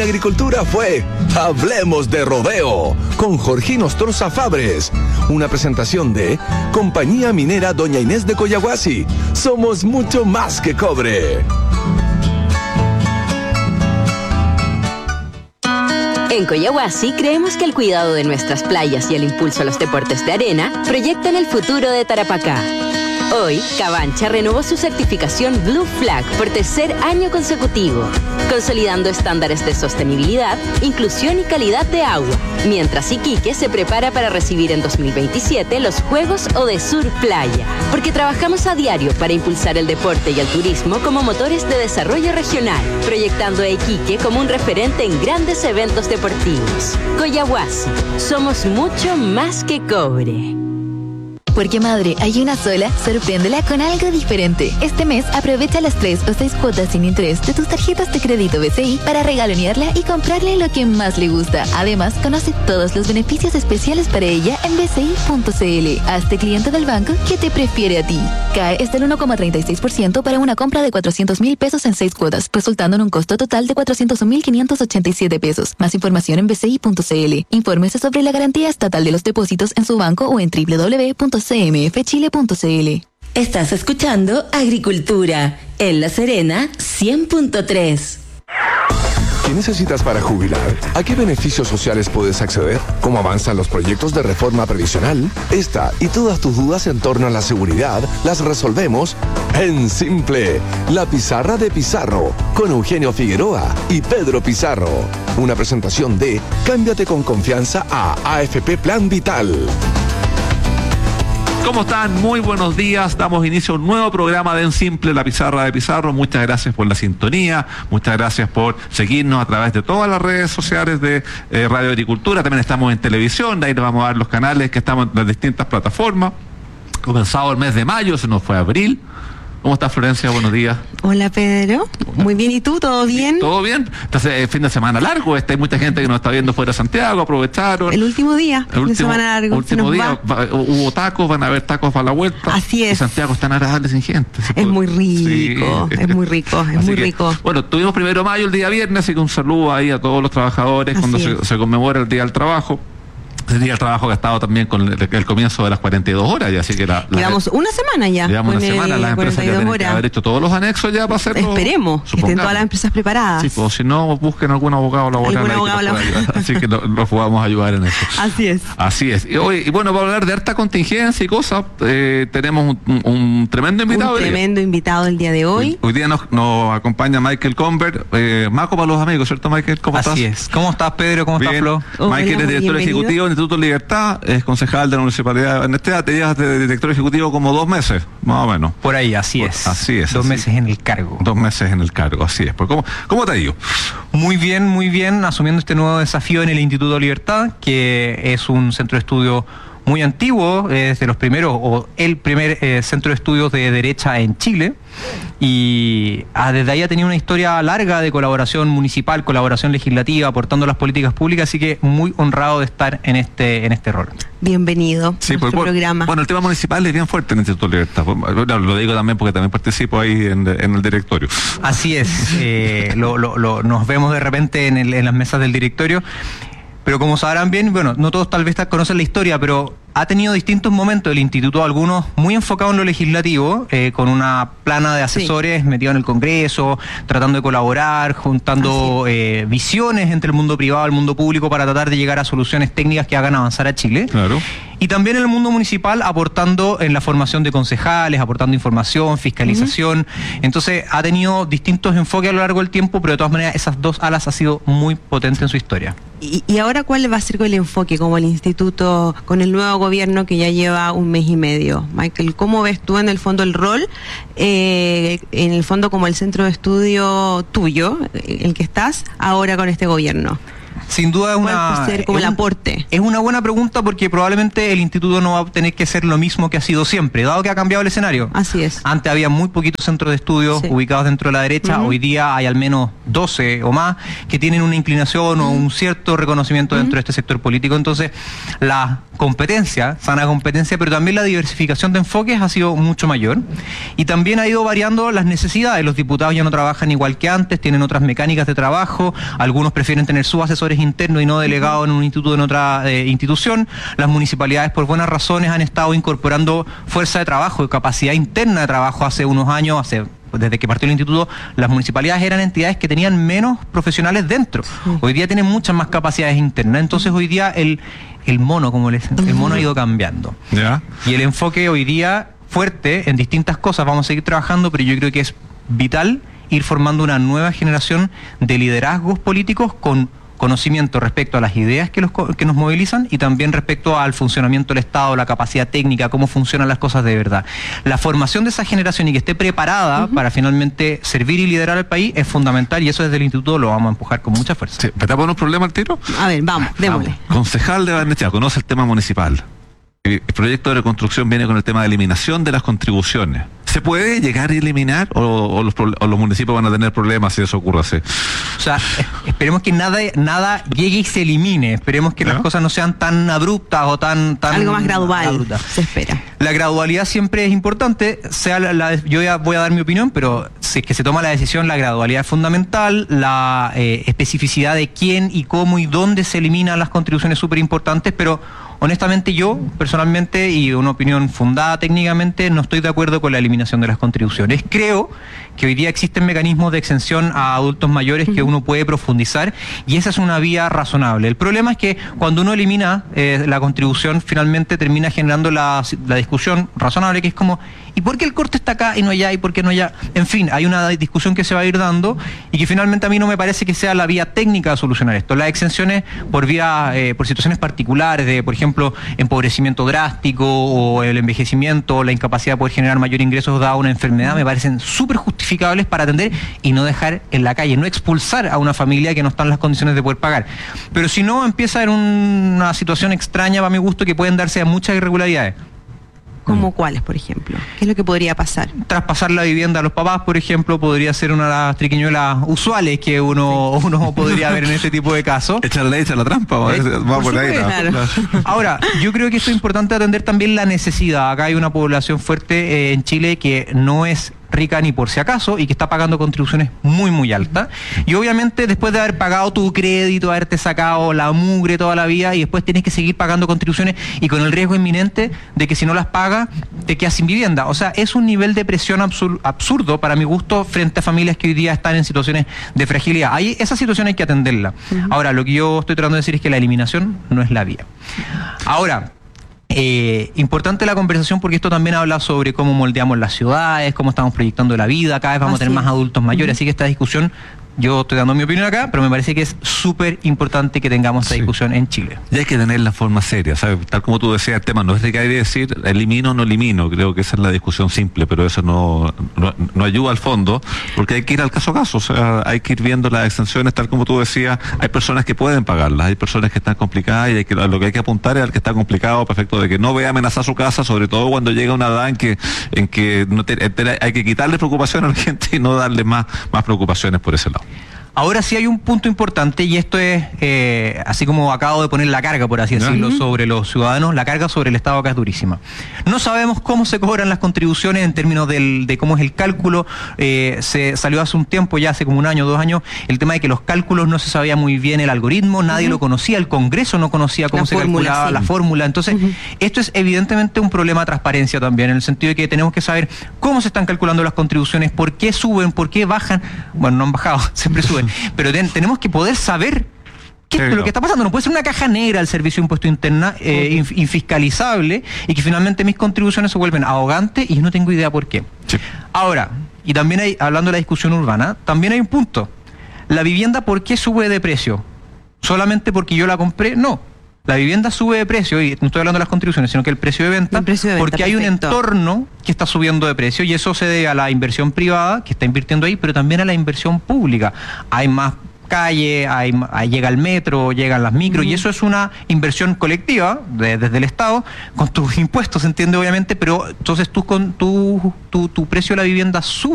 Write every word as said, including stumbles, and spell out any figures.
Agricultura fue Hablemos de Rodeo con Jorgino Ostorza Fabres, una presentación de Compañía Minera Doña Inés de Coyahuasi. Somos mucho más que cobre. En Coyahuasi creemos que el cuidado de nuestras playas y el impulso a los deportes de arena proyectan el futuro de Tarapacá. Hoy, Cabancha renovó su certificación Blue Flag por tercer año consecutivo, consolidando estándares de sostenibilidad, inclusión y calidad de agua, mientras Iquique se prepara para recibir en dos mil veintisiete los Juegos Odesur Playa, porque trabajamos a diario para impulsar el deporte y el turismo como motores de desarrollo regional, proyectando a Iquique como un referente en grandes eventos deportivos. Coyahuasi, somos mucho más que cobre. Porque madre, hay una sola, sorpréndela con algo diferente. Este mes aprovecha las tres o seis cuotas sin interés de tus tarjetas de crédito B C I para regalonearla y comprarle lo que más le gusta. Además, conoce todos los beneficios especiales para ella en b c i punto c l. Hazte cliente del banco que te prefiere a ti. C A E es del uno coma treinta y seis por ciento para una compra de cuatrocientos mil pesos en seis cuotas, resultando en un costo total de cuatrocientos mil quinientos ochenta y siete pesos. Más información en b c i punto c l. Infórmese sobre la garantía estatal de los depósitos en su banco o en w w w punto c m f chile punto c l. Estás escuchando Agricultura en La Serena cien punto tres. ¿Qué necesitas para jubilar? ¿A qué beneficios sociales puedes acceder? ¿Cómo avanzan los proyectos de reforma previsional? Esta y todas tus dudas en torno a la seguridad las resolvemos en Simple, la pizarra de Pizarro, con Eugenio Figueroa y Pedro Pizarro. Una presentación de Cámbiate con confianza a A F P Plan Vital. ¿Cómo están? Muy buenos días. Damos inicio a un nuevo programa de En Simple, la pizarra de Pizarro. Muchas gracias por la sintonía. Muchas gracias por seguirnos a través de todas las redes sociales de eh, Radio Agricultura. También estamos en televisión. De ahí les vamos a dar los canales que estamos en las distintas plataformas. Comenzado el mes de mayo, se nos fue abril. ¿Cómo estás, Florencia? Buenos días. Hola, Pedro. Muy bien, ¿y tú? ¿Todo bien? ¿Todo bien? Entonces, el fin de semana largo, este, hay mucha gente que nos está viendo fuera de Santiago, aprovecharon. El último día, el último, de semana largo. último día, va, hubo tacos, van a haber tacos para la vuelta. Así es. Y Santiago está agradable sin gente. Es muy rico, sí. es muy rico, es así muy que, rico. Bueno, tuvimos primero de mayo el día viernes, así que un saludo ahí a todos los trabajadores así cuando se, se conmemora el Día del Trabajo. Sería el trabajo que ha estado también con el, el comienzo de las cuarenta y dos horas, y así que la, la llevamos una semana ya. Llevamos una semana, las empresas ya tienen que haber hecho todos los anexos ya para hacerlo. Esperemos, que estén todas las empresas preparadas. Sí, pues si no, busquen algún abogado laboral ahí abogado que laboral. Así que nos no podamos ayudar en eso. Así es. Así es. Y, hoy, y bueno, para hablar de harta contingencia y cosas, eh, tenemos un, un, un tremendo invitado. Un tremendo invitado el día de hoy. Hoy, hoy día nos, nos acompaña Michael Convert, eh, Maco para los amigos, ¿cierto, Michael? ¿Cómo Así estás? es. ¿Cómo estás, Pedro? ¿Cómo Bien. estás, Flo? Hola, Michael es director bienvenido. ejecutivo del Instituto Libertad, es concejal de la Municipalidad de Ernestina. Te llevas de director ejecutivo como dos meses, más o menos. Por ahí, así es. Así es. Dos así. meses en el cargo. Dos meses en el cargo, así es. Pues, ¿cómo, ¿Cómo te ha ido? Muy bien, muy bien, asumiendo este nuevo desafío en el Instituto Libertad, que es un centro de estudio muy antiguo, es de los primeros, o el primer eh, centro de estudios de derecha en Chile, y ah, desde ahí ha tenido una historia larga de colaboración municipal, colaboración legislativa, aportando a las políticas públicas, así que muy honrado de estar en este en este rol. Bienvenido sí, a pues, nuestro programa. Bueno, el tema municipal es bien fuerte en el Instituto Libertad. Lo, lo digo también porque también participo ahí en, en el directorio. Así es, eh, lo, lo, lo, nos vemos de repente en, el, en las mesas del directorio. Pero como sabrán bien, bueno, no todos tal vez conocen la historia, pero ha tenido distintos momentos el instituto, algunos muy enfocados en lo legislativo, eh, con una plana de asesores sí. metido en el Congreso, tratando de colaborar, juntando eh, visiones entre el mundo privado y el mundo público para tratar de llegar a soluciones técnicas que hagan avanzar a Chile. Claro. Y también en el mundo municipal aportando en la formación de concejales, aportando información, fiscalización. Uh-huh. Entonces ha tenido distintos enfoques a lo largo del tiempo, pero de todas maneras esas dos alas ha sido muy potente en su historia. ¿Y, y ahora cuál va a ser el enfoque como el instituto con el nuevo gobierno que ya lleva un mes y medio? Michael, ¿cómo ves tú en el fondo el rol, eh, en el fondo como el centro de estudio tuyo, el que estás ahora con este gobierno? Sin duda es ¿Cuál una... puede ser como es el un- aporte? Es una buena pregunta porque probablemente el instituto no va a tener que ser lo mismo que ha sido siempre, dado que ha cambiado el escenario. Así es. Antes había muy poquitos centros de estudio Sí. ubicados dentro de la derecha, Ujú. hoy día hay al menos doce o más que tienen una inclinación o un cierto reconocimiento dentro de este sector político. Entonces, la competencia, sana competencia, pero también la diversificación de enfoques ha sido mucho mayor. Y también ha ido variando las necesidades. Los diputados ya no trabajan igual que antes, tienen otras mecánicas de trabajo, algunos prefieren tener sus asesores internos y no delegados en un instituto en otra eh, institución. Las municipalidades, por buenas razones, han estado incorporando fuerza de trabajo y capacidad interna de trabajo hace unos años, hace desde que partió el instituto, las municipalidades eran entidades que tenían menos profesionales dentro. Hoy día tienen muchas más capacidades internas. Entonces hoy día el, el mono, como les, el mono ha ido cambiando. ¿Ya? Y el enfoque hoy día fuerte en distintas cosas, vamos a seguir trabajando, pero yo creo que es vital ir formando una nueva generación de liderazgos políticos con conocimiento respecto a las ideas que, los, co- que nos movilizan y también respecto al funcionamiento del Estado, la capacidad técnica, cómo funcionan las cosas de verdad. La formación de esa generación y que esté preparada uh-huh. para finalmente servir y liderar al país es fundamental y eso desde el instituto lo vamos a empujar con mucha fuerza. Sí, ¿me está poniendo un problema al tiro? A ver, vamos, démosle. Vamos. Concejal de Barnechea, conoce el tema municipal. El proyecto de reconstrucción viene con el tema de eliminación de las contribuciones. ¿Se puede llegar a eliminar o, o, los, o los municipios van a tener problemas si eso ocurre así? O sea, esperemos que nada nada llegue y se elimine. Esperemos que ¿no? las cosas no sean tan abruptas o tan... tan algo más gradual, abruptas. Se espera. La gradualidad siempre es importante. Sea la, la, yo ya voy a dar mi opinión, pero si es que se toma la decisión, la gradualidad es fundamental. La eh, especificidad de quién y cómo y dónde se eliminan las contribuciones es súper importante, pero... honestamente yo, personalmente, y una opinión fundada técnicamente, no estoy de acuerdo con la eliminación de las contribuciones. Creo que hoy día existen mecanismos de exención a adultos mayores que uno puede profundizar y esa es una vía razonable. El problema es que cuando uno elimina eh, la contribución, finalmente termina generando la, la discusión razonable, que es como, ¿y por qué el corte está acá y no allá? ¿Y por qué no allá? En fin, hay una discusión que se va a ir dando y que finalmente a mí no me parece que sea la vía técnica de solucionar esto. Las exenciones por vía, eh, por situaciones particulares de, por ejemplo, empobrecimiento drástico o el envejecimiento o la incapacidad de poder generar mayor ingresos dada una enfermedad me parecen súper justificables para atender y no dejar en la calle, no expulsar a una familia que no está en las condiciones de poder pagar. Pero si no, empieza a haber un, una situación extraña para mi gusto que pueden darse a muchas irregularidades. ¿Como cuáles, por ejemplo? ¿Qué es lo que podría pasar? Traspasar la vivienda a los papás, por ejemplo, podría ser una de las triquiñuelas usuales que uno, sí. uno podría ver en este tipo de casos. Echarle echar la trampa, va, ¿Eh? va por, por ahí. Supuesto, claro. Ahora, yo creo que esto es importante atender también la necesidad. Acá hay una población fuerte eh, en Chile que no es rica ni por si acaso y que está pagando contribuciones muy muy altas y obviamente después de haber pagado tu crédito, haberte sacado la mugre toda la vida y después tienes que seguir pagando contribuciones y con el riesgo inminente de que si no las pagas te quedas sin vivienda. O sea, es un nivel de presión absur- absurdo para mi gusto frente a familias que hoy día están en situaciones de fragilidad. Ahí, esa situación hay que atenderla. Uh-huh. Ahora, lo que yo estoy tratando de decir es que la eliminación no es la vía. Ahora, Eh, importante la conversación porque esto también habla sobre cómo moldeamos las ciudades, cómo estamos proyectando la vida, cada vez vamos así a tener más adultos mayores, uh-huh. así que esta discusión, yo estoy dando mi opinión acá, pero me parece que es súper importante que tengamos esta sí. discusión en Chile. Y hay que tener la forma seria, ¿sabes? Tal como tú decías, el tema no es de que hay que decir elimino o no elimino, creo que esa es la discusión simple, pero eso no, no, no ayuda al fondo, porque hay que ir al caso a caso, o sea, hay que ir viendo las exenciones, tal como tú decías, hay personas que pueden pagarlas, hay personas que están complicadas y hay que, lo que hay que apuntar es al que está complicado, perfecto, de que no vea amenazar su casa, sobre todo cuando llega una edad en que, en que no te, te, hay que quitarle preocupación a la gente y no darle más, más preocupaciones por ese lado. Ahora sí hay un punto importante y esto es, eh, así como acabo de poner la carga, por así decirlo, uh-huh. sobre los ciudadanos, la carga sobre el Estado acá es durísima. No sabemos cómo se cobran las contribuciones en términos del, de cómo es el cálculo. Eh, se salió hace un tiempo, ya hace como un año, dos años, el tema de que los cálculos no se sabía muy bien el algoritmo, nadie uh-huh. lo conocía, el Congreso no conocía cómo la se fórmula, calculaba sí. la fórmula. Entonces, uh-huh. esto es evidentemente un problema de transparencia también, en el sentido de que tenemos que saber cómo se están calculando las contribuciones, por qué suben, por qué bajan. Bueno, no han bajado, siempre suben. Pero ten, tenemos que poder saber qué es lo que está pasando. No puede ser una caja negra al servicio de impuesto interna, eh, inf- infiscalizable, y que finalmente mis contribuciones se vuelven ahogantes y yo no tengo idea por qué. Sí. Ahora, y también hay, hablando de la discusión urbana, también hay un punto. La vivienda, ¿por qué sube de precio? ¿Solamente porque yo la compré? No. La vivienda sube de precio, y no estoy hablando de las contribuciones, sino que el precio de venta, precio de venta porque perfecto. Hay un entorno que está subiendo de precio y eso se debe a la inversión privada que está invirtiendo ahí, pero también a la inversión pública. Hay más calles, hay, hay- llega el metro, llegan las micros, y eso es una inversión colectiva de- desde el Estado, con tus impuestos, se entiende obviamente, pero entonces tú con tu, tu, tu precio de la vivienda sube.